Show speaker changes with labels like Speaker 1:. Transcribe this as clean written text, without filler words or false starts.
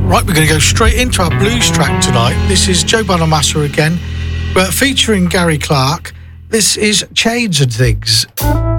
Speaker 1: Right, we're going to go straight into our blues track tonight. This is Joe Bonamassa again, but featuring Gary Clark. This is Shades and Things.